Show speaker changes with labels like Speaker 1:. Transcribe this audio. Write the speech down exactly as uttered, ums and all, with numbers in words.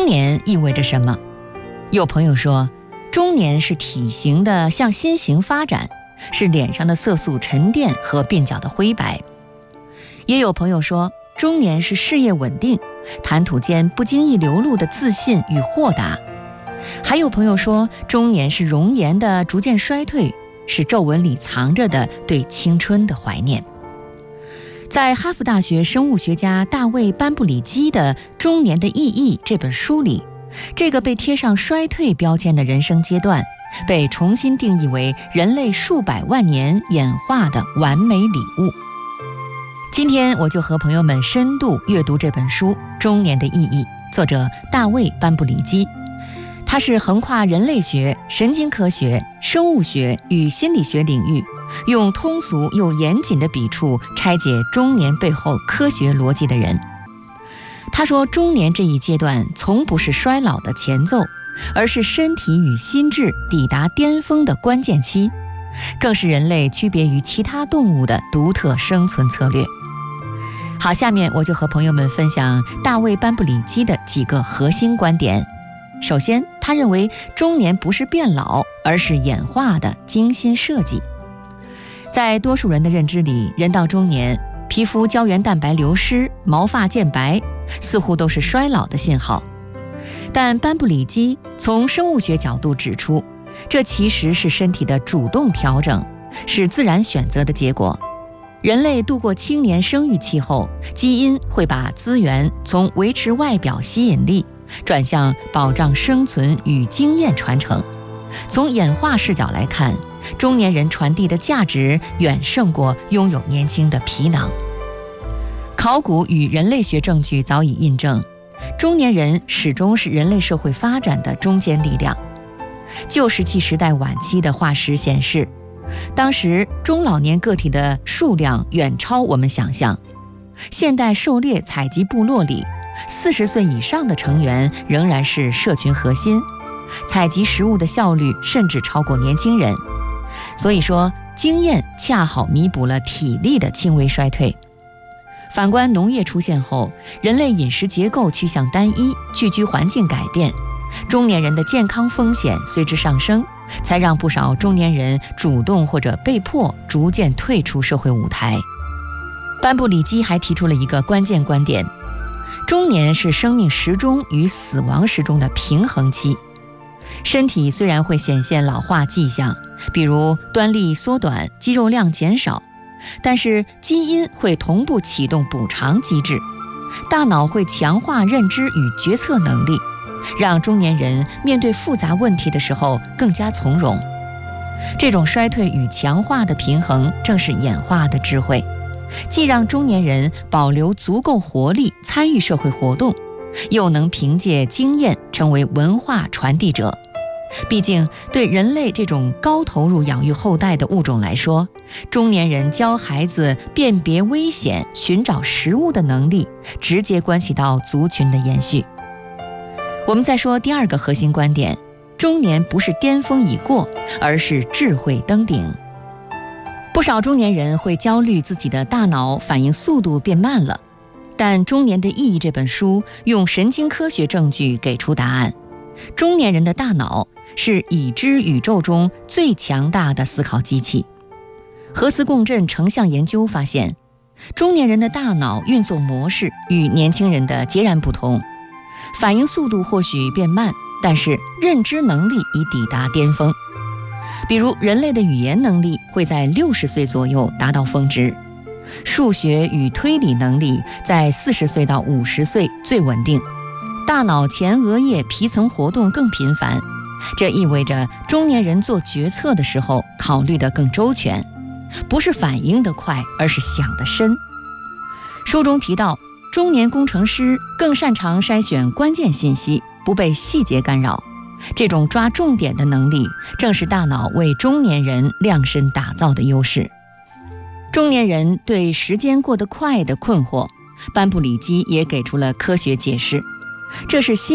Speaker 1: 中年意味着什么？有朋友说，中年是体型的向心型发展，是脸上的色素沉淀和鬓角的灰白。也有朋友说，中年是事业稳定，谈吐间不经意流露的自信与豁达。还有朋友说，中年是容颜的逐渐衰退，是皱纹里藏着的对青春的怀念。在哈佛大学生物学家大卫·班布里基的《中年的意义》这本书里，这个被贴上衰退标签的人生阶段，被重新定义为人类数百万年演化的完美礼物。今天我就和朋友们深度阅读这本书《中年的意义》，作者大卫·班布里基。他是横跨人类学、神经科学、生物学与心理学领域，用通俗又严谨的笔触拆解中年背后科学逻辑的人。他说，中年这一阶段从不是衰老的前奏，而是身体与心智抵达巅峰的关键期，更是人类区别于其他动物的独特生存策略。好，下面我就和朋友们分享大卫·班布里基的几个核心观点。首先，他认为中年不是变老，而是演化的精心设计。在多数人的认知里，人到中年，皮肤胶原蛋白流失，毛发渐白，似乎都是衰老的信号。但班布里基从生物学角度指出，这其实是身体的主动调整，是自然选择的结果。人类度过青年生育期后，基因会把资源从维持外表吸引力转向保障生存与经验传承。从演化视角来看，中年人传递的价值远胜过拥有年轻的皮囊。考古与人类学证据早已印证，中年人始终是人类社会发展的中坚力量。旧石器时代晚期的化石显示，当时中老年个体的数量远超我们想象。现代狩猎采集部落里，四十岁以上的成员仍然是社群核心，采集食物的效率甚至超过年轻人。所以说，经验恰好弥补了体力的轻微衰退。反观农业出现后，人类饮食结构趋向单一，聚居环境改变，中年人的健康风险随之上升，才让不少中年人主动或者被迫逐渐退出社会舞台。班布里基还提出了一个关键观点，中年是生命时钟与死亡时钟的平衡期。身体虽然会显现老化迹象，比如端粒缩短、肌肉量减少，但是基因会同步启动补偿机制，大脑会强化认知与决策能力，让中年人面对复杂问题的时候更加从容。这种衰退与强化的平衡，正是演化的智慧，既让中年人保留足够活力参与社会活动，又能凭借经验成为文化传递者。毕竟对人类这种高投入养育后代的物种来说，中年人教孩子辨别危险、寻找食物的能力，直接关系到族群的延续。我们再说第二个核心观点，中年不是巅峰已过，而是智慧登顶。不少中年人会焦虑自己的大脑反应速度变慢了，但《中年的意义》这本书用神经科学证据给出答案。中年人的大脑是已知宇宙中最强大的思考机器。核磁共振成像研究发现，中年人的大脑运作模式与年轻人的截然不同，反应速度或许变慢，但是认知能力已抵达巅峰。比如人类的语言能力会在六十岁左右达到峰值，数学与推理能力在四十岁到五十岁最稳定，大脑前额叶皮层活动更频繁，这意味着中年人做决策的时候考虑得更周全，不是反应得快，而是想得深。书中提到，中年工程师更擅长筛选关键信息，不被细节干扰。这种抓重点的能力，正是大脑为中年人量身打造的优势。中年人对时间过得快的困惑，班布里基也给出了科学解释，这是心